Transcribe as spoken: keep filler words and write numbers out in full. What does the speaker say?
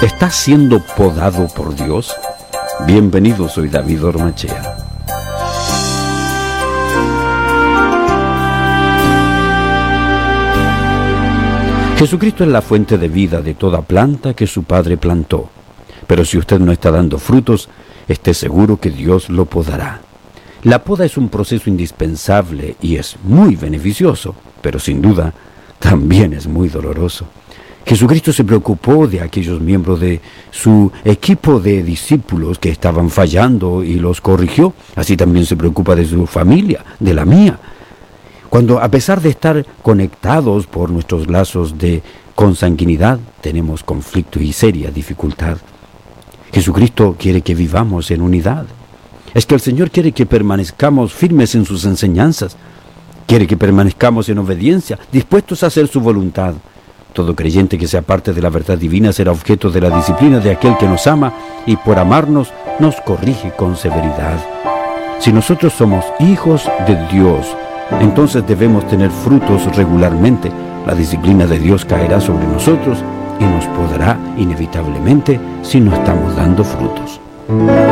¿Estás siendo podado por Dios? Bienvenido, soy David Ormachea. Jesucristo es la fuente de vida de toda planta que su Padre plantó. Pero si usted no está dando frutos, esté seguro que Dios lo podará. La poda es un proceso indispensable y es muy beneficioso, pero sin duda también es muy doloroso. Jesucristo se preocupó de aquellos miembros de su equipo de discípulos que estaban fallando y los corrigió. Así también se preocupa de su familia, de la mía. Cuando, a pesar de estar conectados por nuestros lazos de consanguinidad, tenemos conflicto y seria dificultad. Jesucristo quiere que vivamos en unidad. Es que el Señor quiere que permanezcamos firmes en sus enseñanzas. Quiere que permanezcamos en obediencia, dispuestos a hacer su voluntad. Todo creyente que sea parte de la verdad divina será objeto de la disciplina de aquel que nos ama y por amarnos nos corrige con severidad. Si nosotros somos hijos de Dios, entonces debemos tener frutos regularmente. La disciplina de Dios caerá sobre nosotros y nos podará inevitablemente si no estamos dando frutos.